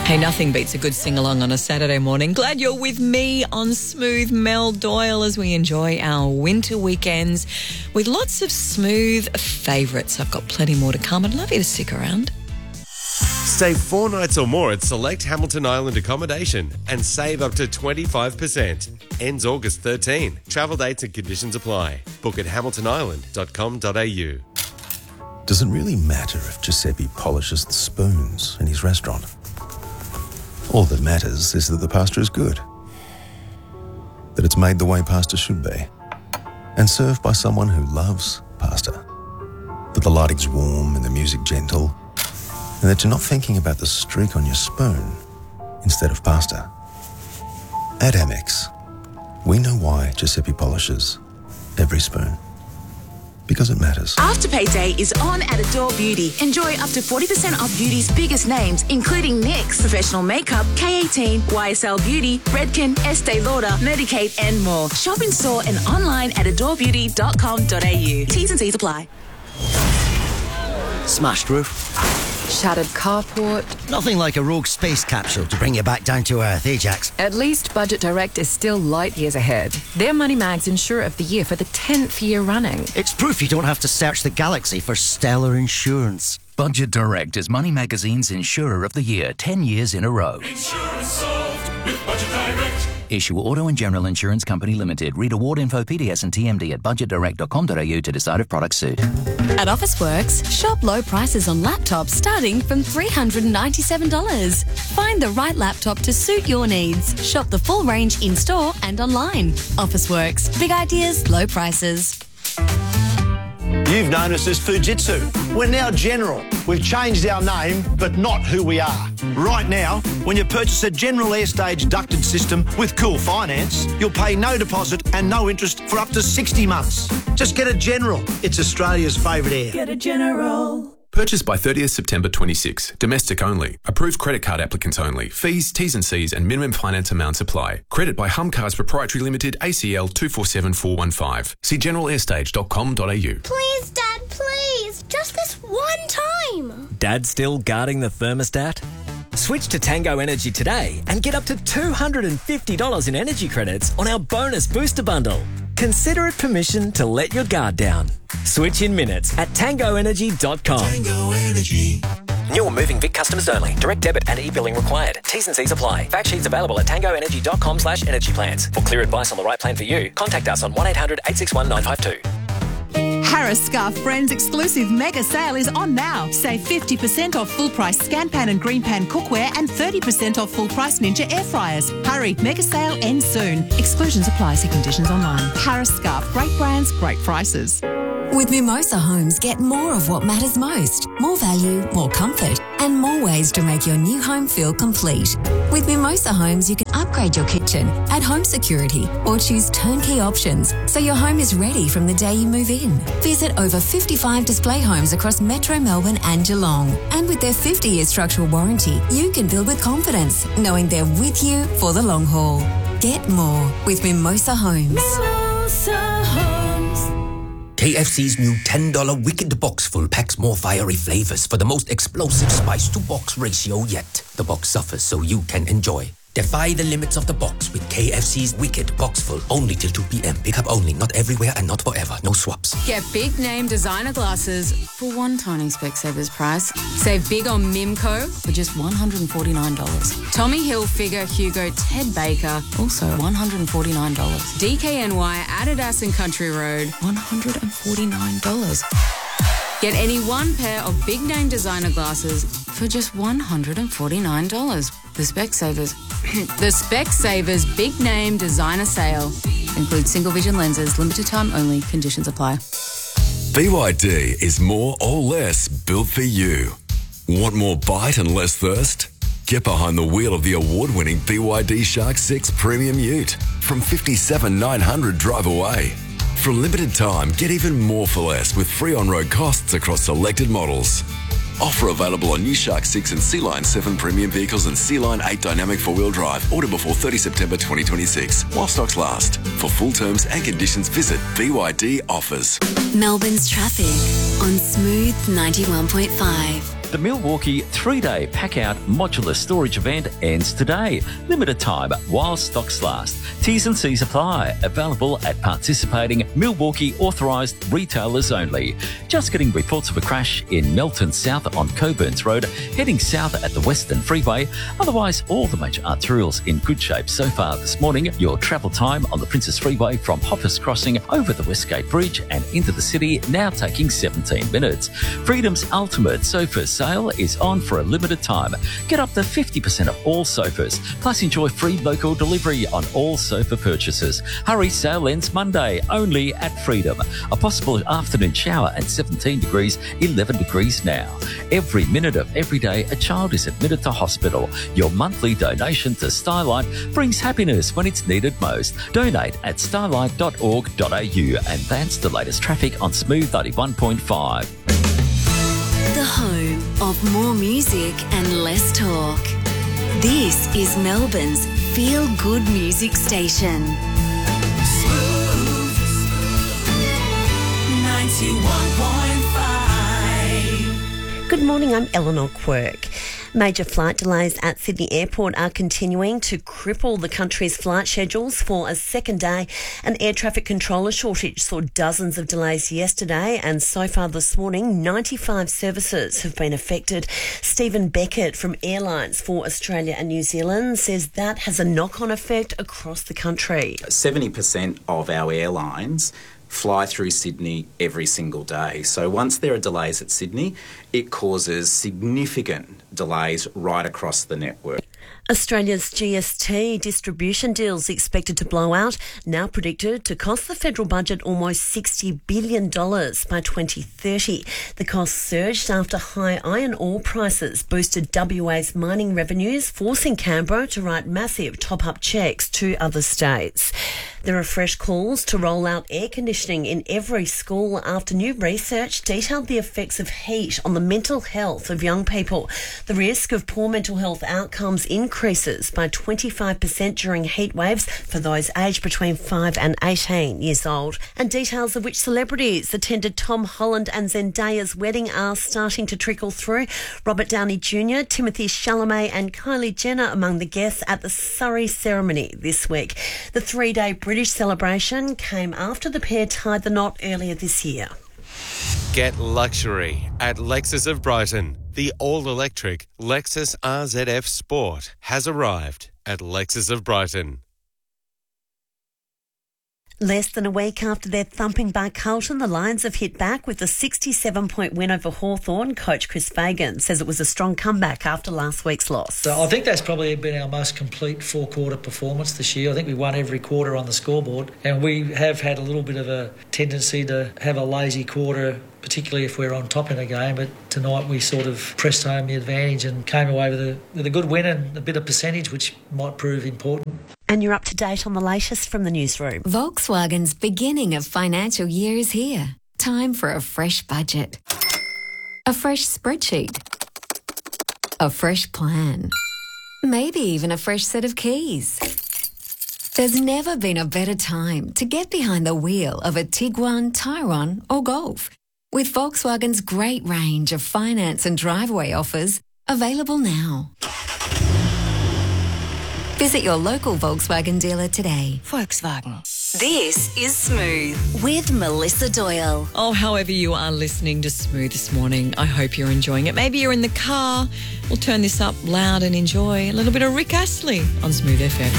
Hey, nothing beats a good sing-along on a Saturday morning. Glad you're with me on Smooth Mel Doyle as we enjoy our winter weekends with lots of Smooth favourites. I've got plenty more to come. I'd love you to stick around. Stay 4 nights or more at select Hamilton Island accommodation and save up to 25%. Ends August 13. Travel dates and conditions apply. Book at hamiltonisland.com.au. Does it really matter if Giuseppe polishes the spoons in his restaurant? All that matters is that the pasta is good, that it's made the way pasta should be, and served by someone who loves pasta, that the lighting's warm and the music gentle, and that you're not thinking about the streak on your spoon instead of pasta. At Amex, we know why Giuseppe polishes every spoon. Because it matters. Afterpay Day is on at Adore Beauty. Enjoy up to 40% off beauty's biggest names, including NYX, Professional Makeup, K18, YSL Beauty, Redken, Estee Lauder, Medicaid, and more. Shop in store and online at adorebeauty.com.au. T's and C's apply. Smashed roof. Shattered carport. Nothing like a rogue space capsule to bring you back down to earth, Ajax. At least Budget Direct is still light years ahead. They're Money Mag's Insurer of the Year for the 10th year running. It's proof you don't have to search the galaxy for stellar insurance. Budget Direct is Money Magazine's Insurer of the Year 10 years in a row. Insurance solved with Budget Direct. Issue Auto and General Insurance Company Limited. Read award info, PDS and TMD at budgetdirect.com.au to decide if products suit. At Officeworks, shop low prices on laptops starting from $397. Find the right laptop to suit your needs. Shop the full range in-store and online. Officeworks. Big ideas, low prices. You've known us as Fujitsu. We're now General. We've changed our name, but not who we are. Right now, when you purchase a General Airstage ducted system with Cool Finance, you'll pay no deposit and no interest for up to 60 months. Just get a General. It's Australia's favourite air. Get a General. Purchased by 30th September 26. Domestic only. Approved credit card applicants only. Fees, T's and C's and minimum finance amounts apply. Credit by Hum Cars Proprietary Limited, ACL 247415. See generalairstage.com.au. Please, Dad, please. Just this one time. Dad still guarding the thermostat? Switch to Tango Energy today and get up to $250 in energy credits on our bonus booster bundle. Consider it permission to let your guard down. Switch in minutes at tangoenergy.com. Tango Energy. New or moving Vic customers only. Direct debit and e-billing required. T's and C's apply. Fact sheets available at tangoenergy.com/energy plans. For clear advice on the right plan for you, contact us on 1-800-861-952. Harris Scarf Friends exclusive mega sale is on now. Save 50% off full price Scanpan and Greenpan cookware and 30% off full price Ninja air fryers. Hurry, mega sale ends soon. Exclusions apply. See conditions online. Harris Scarf, great brands, great prices. With Mimosa Homes, get more of what matters most. More value, more comfort, and more ways to make your new home feel complete. With Mimosa Homes, you can upgrade your kitchen, add home security, or choose turnkey options so your home is ready from the day you move in. Visit over 55 display homes across Metro Melbourne and Geelong. And with their 50-year structural warranty, you can build with confidence, knowing they're with you for the long haul. Get more with Mimosa Homes. Mimosa Homes. KFC's new $10 Wicked Box Full packs more fiery flavors for the most explosive spice-to-box ratio yet. The box suffers so you can enjoy. Defy the limits of the box with KFC's Wicked Box Full. Only till 2 p.m. Pick up only. Not everywhere and not forever. No swaps. Get big name designer glasses for one tiny Specsavers price. Save big on Mimco for just $149. Tommy Hilfiger, Hugo, Ted Baker, also $149. DKNY, Adidas and Country Road, $149. Get any one pair of big name designer glasses for just $149. The Specsavers. The Specsavers Big Name Designer Sale. Includes single vision lenses, limited time only, conditions apply. BYD is more or less built for you. Want more bite and less thirst? Get behind the wheel of the award-winning BYD Shark 6 Premium Ute from $57,900 drive away. For a limited time, get even more for less with free on-road costs across selected models. Offer available on new Shark 6 and Sea Line 7 premium vehicles and Sea Line 8 dynamic four-wheel drive. Order before 30 September 2026 while stocks last. For full terms and conditions, visit BYD Offers. Melbourne's traffic on Smooth 91.5. The Milwaukee 3-day pack-out modular storage event ends today. Limited time while stocks last. T's and C's apply. Available at participating Milwaukee authorised retailers only. Just getting reports of a crash in Melton South on Coburns Road, heading south at the Western Freeway. Otherwise, all the major arterials in good shape so far this morning. Your travel time on the Princess Freeway from Hoppers Crossing over the Westgate Bridge and into the city now taking 17 minutes. Freedom's Ultimate Sofa Sale is on for a limited time. Get up to 50% off all sofas, plus enjoy free local delivery on all sofa purchases. Hurry, sale ends Monday, only at Freedom. A possible afternoon shower at 17 degrees, 11 degrees now. Every minute of every day, a child is admitted to hospital. Your monthly donation to Starlight brings happiness when it's needed most. Donate at starlight.org.au, and that's the latest traffic on Smooth 91.5. The home of more music and less talk. This is Melbourne's feel-good music station. Smooth 91.5. Good morning, I'm Eleanor Quirk. Major flight delays at Sydney Airport are continuing to cripple the country's flight schedules for a second day. An air traffic controller shortage saw dozens of delays yesterday, and so far this morning, 95 services have been affected. Stephen Beckett from Airlines for Australia and New Zealand says that has a knock-on effect across the country. 70% of our airlines fly through Sydney every single day. So once there are delays at Sydney, it causes significant delays right across the network. Australia's GST distribution deals expected to blow out, now predicted to cost the federal budget almost $60 billion by 2030. The cost surged after high iron ore prices boosted WA's mining revenues, forcing Canberra to write massive top-up cheques to other states. There are fresh calls to roll out air conditioning in every school after new research detailed the effects of heat on the mental health of young people. The risk of poor mental health outcomes increases by 25% during heat waves for those aged between 5 and 18 years old. And details of which celebrities attended Tom Holland and Zendaya's wedding are starting to trickle through. Robert Downey Jr., Timothée Chalamet and Kylie Jenner among the guests at the Surrey ceremony this week. The 3-day British celebration came after the pair tied the knot earlier this year. Get luxury at Lexus of Brighton. The all-electric Lexus RZF Sport has arrived at Lexus of Brighton. Less than a week after their thumping by Carlton, the Lions have hit back with a 67-point win over Hawthorn. Coach Chris Fagan says it was a strong comeback after last week's loss. So I think that's probably been our most complete four-quarter performance this year. I think we won every quarter on the scoreboard, and we have had a little bit of a tendency to have a lazy quarter, particularly if we're on top in a game. But tonight we sort of pressed home the advantage and came away with a good win and a bit of percentage, which might prove important. And you're up to date on the latest from the newsroom. Volkswagen's beginning of financial year is here. Time for a fresh budget. A fresh spreadsheet. A fresh plan. Maybe even a fresh set of keys. There's never been a better time to get behind the wheel of a Tiguan, Tyrone or Golf. With Volkswagen's great range of finance and driveway offers available now. Visit your local Volkswagen dealer today. Volkswagen. This is Smooth with Melissa Doyle. Oh, however you are listening to Smooth this morning, I hope you're enjoying it. Maybe you're in the car. We'll turn this up loud and enjoy a little bit of Rick Astley on Smooth FM.